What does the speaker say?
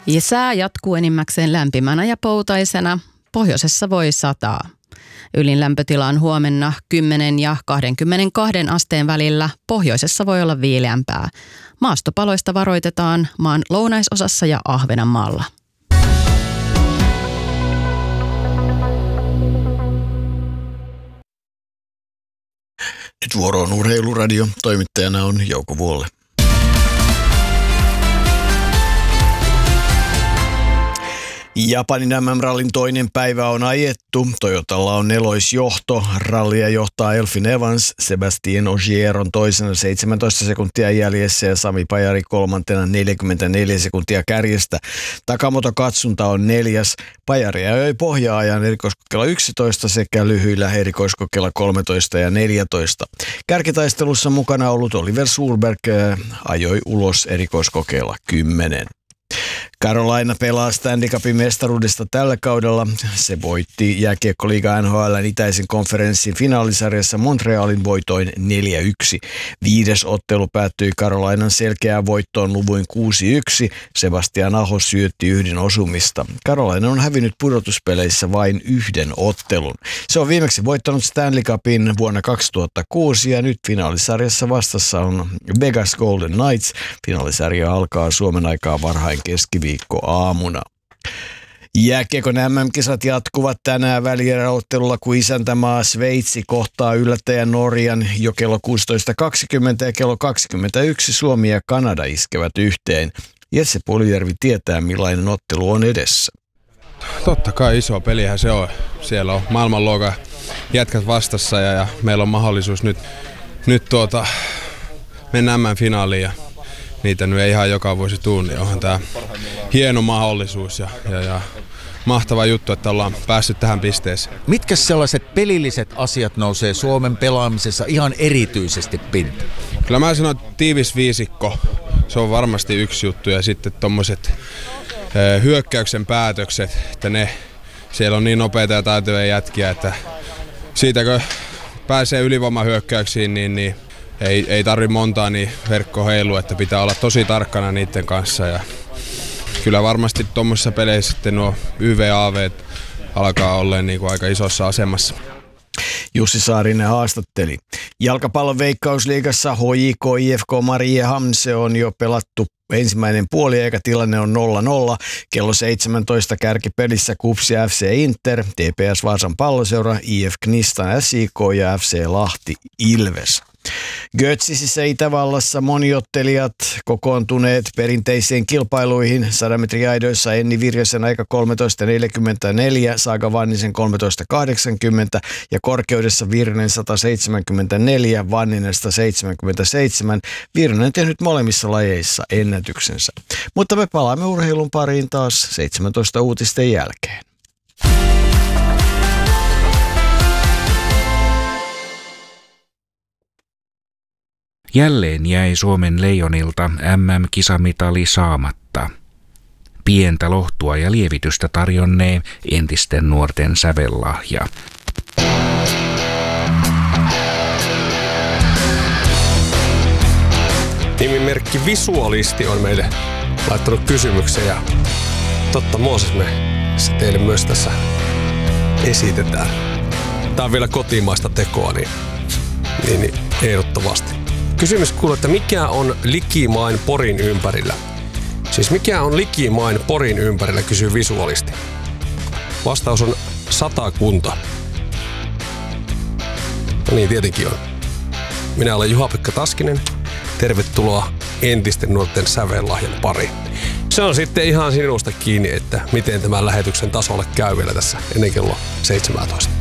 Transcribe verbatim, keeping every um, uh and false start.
Ja sää jatkuu enimmäkseen lämpimänä ja poutaisena. Pohjoisessa voi sataa. Ylin lämpötila on huomenna kymmenen ja kaksikymmentäkaksi asteen välillä. Pohjoisessa voi olla viileämpää. Maastopaloista varoitetaan maan lounaisosassa ja Ahvenanmaalla. Nyt vuoro on Urheiluradio. Toimittajana on Jouko Vuolle. Japanin M M-rallin toinen päivä on ajettu. Toyotalla on neloisjohto. Rallia johtaa Elfyn Evans. Sebastien Ogier on toisena seitsemäntoista sekuntia jäljessä ja Sami Pajari kolmantena neljäkymmentäneljä sekuntia kärjestä. Takamoto Katsunta on neljäs. Pajari ajoi pohjaa-ajan erikoiskokeella yksitoista sekä lyhyillä erikoiskokeella kolmetoista ja neljätoista. Kärkitaistelussa mukana ollut Oliver Solberg ajoi ulos erikoiskokeella kymmenen. Carolina pelaa Stanley Cupin mestaruudesta tällä kaudella. Se voitti jääkiekkoliiga N H L:n itäisen konferenssin finaalisarjassa Montrealin voitoin neljä yksi. Viides ottelu päättyi Carolinan selkeään voittoon luvuin kuusi yksi. Sebastian Aho syötti yhden osumista. Carolina on hävinnyt pudotuspeleissä vain yhden ottelun. Se on viimeksi voittanut Stanley Cupin vuonna kaksituhattakuusi ja nyt finaalisarjassa vastassa on Vegas Golden Knights. Finaalisarja alkaa Suomen aikaa varhain keskiviikko aamuna. Jääkiekon M M-kisat jatkuvat tänään välieräottelulla, kun isäntämaa Sveitsi kohtaa yllättäjän Norjan jo kello kuusitoista kaksikymmentä ja kello kaksikymmentäyksi Suomi ja Kanada iskevät yhteen. Jesse Puljärvi tietää, millainen ottelu on edessä. Totta kai iso pelihän se on. Siellä on maailmanluokan jätkät vastassa ja, ja meillä on mahdollisuus nyt, nyt tuota, mennä M M-finaaliin ja niitä nyt ei ihan joka vuosi tuu, niin onhan tää hieno mahdollisuus ja, ja, ja mahtava juttu, että ollaan päässyt tähän pisteeseen. Mitkä sellaiset pelilliset asiat nousee Suomen pelaamisessa ihan erityisesti pintaan? Kyllä mä sanon, että tiivis viisikko, se on varmasti yksi juttu ja sitten tommoset e, hyökkäyksen päätökset, että ne, siellä on niin nopeita ja taitavia jätkiä, että siitä kun pääsee ylivoimahyökkäyksiin, niin, niin Ei, ei tarvi montaa niin verkko heilu, että pitää olla tosi tarkkana niiden kanssa. Ja kyllä varmasti tuommoisissa peleissä sitten nuo Y V A V alkaa olla niin kuin aika isossa asemassa. Jussi Saarinen haastatteli. Jalkapallon Veikkausliigassa H J K I F K Mariehamn se on jo pelattu ensimmäinen puoli eikä tilanne on nolla nolla. Kello seitsemäntoista kärkipelissä KuPS ja F C Inter, T P S Vaasan Palloseura, I F Knistan S I K ja F C Lahti Ilves. Götzisissä Itävallassa moniottelijat kokoontuneet perinteisiin kilpailuihin. sadan metrin aidoissa Enni Virjosen aika kolmetoista neljäkymmentäneljä, Saaga Vannisen kolmetoista kahdeksankymmentä ja korkeudessa Virnen sata seitsemänkymmentäneljä, Vanninen sata seitsemänkymmentäseitsemän. Virnen tehnyt molemmissa lajeissa ennätyksensä. Mutta me palaamme urheilun pariin taas seitsemäntoista uutisten jälkeen. Jälleen jäi Suomen leijonilta M M-kisamitali saamatta. Pientä lohtua ja lievitystä tarjonnee entisten nuorten sävellahja. Nimimerkki Visualisti on meille laittanut kysymyksen ja totta Mooses me se teille myös tässä esitetään. Tää on vielä kotimaista tekoa, niin, niin, niin ehdottomasti. Kysymys kuuluu, että mikä on likimain Porin ympärillä? Siis mikä on likimain Porin ympärillä, kysyy Visualisti. Vastaus on Satakunta. No niin, tietenkin on. Minä olen Juha-Pekka Taskinen. Tervetuloa entisten nuorten sävellahjan pariin. Se on sitten ihan sinusta kiinni, että miten tämän lähetyksen tasolle käy vielä tässä ennen kello seitsemäntoista.